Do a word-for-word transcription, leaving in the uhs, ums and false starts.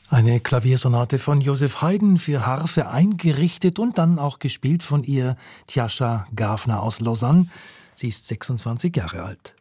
Eine Klaviersonate von Joseph Haydn für Harfe eingerichtet und dann auch gespielt von ihr Tjascha Gafner aus Lausanne. Sie ist sechsundzwanzig Jahre alt.